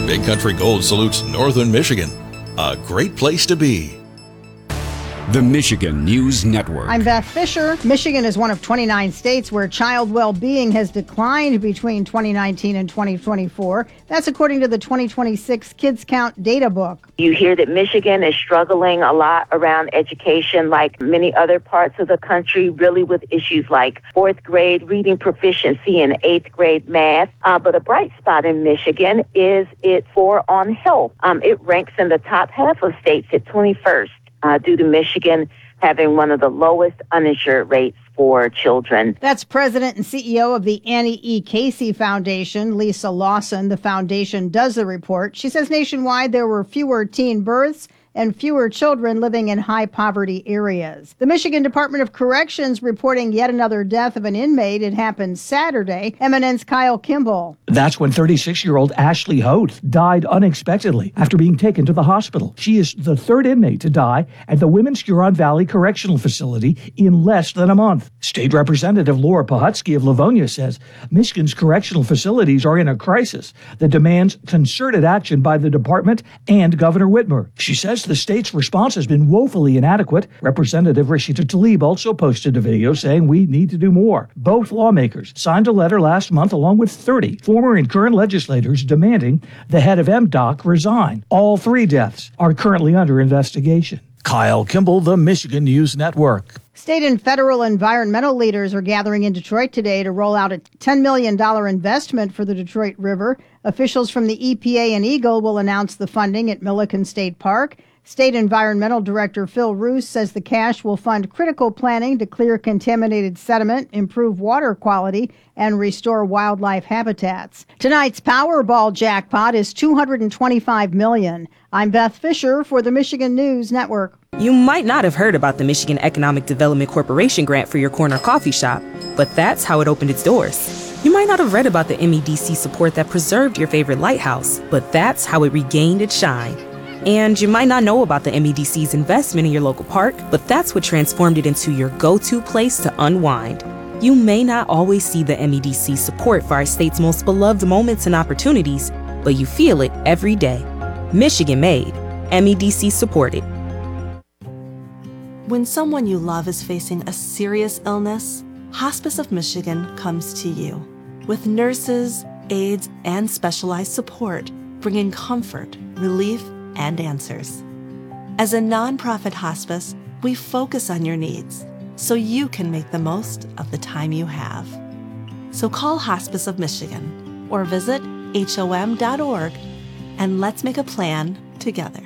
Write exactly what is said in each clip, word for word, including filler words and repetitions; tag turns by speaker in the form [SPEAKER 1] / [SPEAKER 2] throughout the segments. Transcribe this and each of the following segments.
[SPEAKER 1] Big Country Gold salutes Northern Michigan. A great place to be.
[SPEAKER 2] The Michigan News Network.
[SPEAKER 3] I'm Beth Fisher. Michigan is one of twenty-nine states where child well-being has declined between twenty nineteen and twenty twenty-four. That's according to the twenty twenty-six Kids Count data book.
[SPEAKER 4] You hear that Michigan is struggling a lot around education, like many other parts of the country, really with issues like fourth grade reading proficiency and eighth grade math. Uh, but a bright spot in Michigan is its score on health. Um, it ranks in the top half of states at twenty-first. Uh, due to Michigan having one of the lowest uninsured rates for children.
[SPEAKER 3] That's President and C E O of the Annie E. Casey Foundation, Lisa Lawson. The foundation does the report. She says nationwide there were fewer teen births and fewer children living in high-poverty areas. The Michigan Department of Corrections reporting yet another death of an inmate. It happened Saturday. M N N's Kyle Kimball.
[SPEAKER 5] That's when thirty-six-year-old Ashley Hoth died unexpectedly after being taken to the hospital. She is the third inmate to die at the Women's Huron Valley Correctional Facility in less than a month. State Representative Laura Pahutsky of Livonia says Michigan's correctional facilities are in a crisis that demands concerted action by the department and Governor Whitmer. She says the state's response has been woefully inadequate. Representative Rashida Tlaib also posted a video saying we need to do more. Both lawmakers signed a letter last month along with thirty former and current legislators demanding the head of M D O C resign. All three deaths are currently under investigation.
[SPEAKER 1] Kyle Kimball, the Michigan News Network.
[SPEAKER 3] State and federal environmental leaders are gathering in Detroit today to roll out a ten million dollars investment for the Detroit River. Officials from the E P A and Eagle will announce the funding at Milliken State Park. State Environmental Director Phil Roos says the cash will fund critical planning to clear contaminated sediment, improve water quality, and restore wildlife habitats. Tonight's Powerball jackpot is two hundred twenty-five million dollars. I'm Beth Fisher for the Michigan News Network.
[SPEAKER 6] You might not have heard about the Michigan Economic Development Corporation grant for your corner coffee shop, but that's how it opened its doors. You might not have read about the M E D C support that preserved your favorite lighthouse, but that's how it regained its shine. And you might not know about the M E D C's investment in your local park, but that's what transformed it into your go-to place to unwind. You may not always see the M E D C support for our state's most beloved moments and opportunities, but you feel it every day. Michigan made, M E D C supported.
[SPEAKER 7] When someone you love is facing a serious illness, Hospice of Michigan comes to you with nurses, aides, and specialized support, bringing comfort, relief, and answers. As a nonprofit hospice, we focus on your needs so you can make the most of the time you have. So call Hospice of Michigan or visit H O M dot org and let's make a plan together.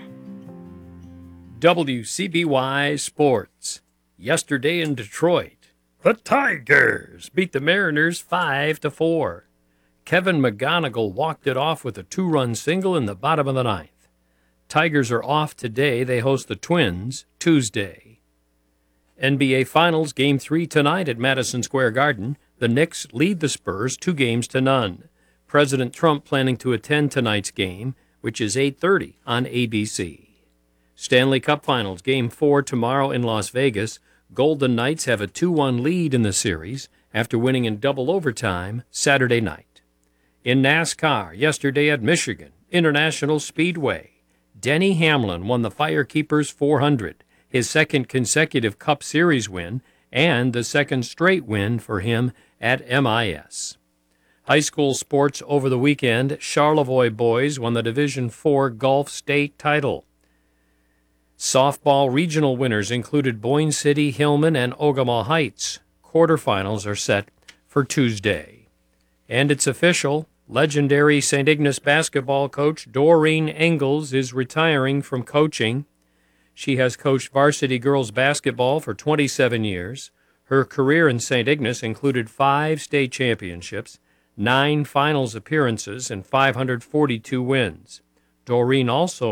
[SPEAKER 8] W C B Y Sports. Yesterday in Detroit, the Tigers beat the Mariners five to four. Kevin McGonigal walked it off with a two-run single in the bottom of the ninth. Tigers are off today. They host the Twins Tuesday. N B A Finals Game three tonight at Madison Square Garden. The Knicks lead the Spurs two games to none. President Trump planning to attend tonight's game, which is eight thirty on A B C. Stanley Cup Finals Game four tomorrow in Las Vegas. Golden Knights have a two one lead in the series after winning in double overtime Saturday night. In NASCAR, yesterday at Michigan International Speedway, Denny Hamlin won the Firekeepers four hundred, his second consecutive Cup Series win and the second straight win for him at M I S. High school sports over the weekend, Charlevoix boys won the Division four Gulf State title. Softball regional winners included Boyne City, Hillman, and Ogama Heights. Quarterfinals are set for Tuesday. And it's official. Legendary Saint Ignace basketball coach Doreen Engels is retiring from coaching. She has coached varsity girls basketball for twenty-seven years. Her career in Saint Ignace included five state championships, nine finals appearances, and five hundred forty-two wins. Doreen also